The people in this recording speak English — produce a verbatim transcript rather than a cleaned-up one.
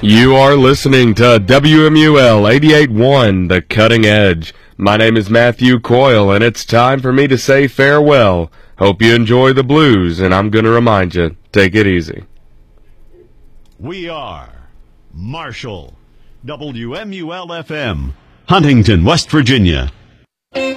You are listening to W M U L eighty-eight point one, The Cutting Edge. My name is Matthew Coyle, and it's time for me to say farewell. Hope you enjoy the blues, and I'm going to remind you, take it easy. We are Marshall, W M U L F M, Huntington, West Virginia.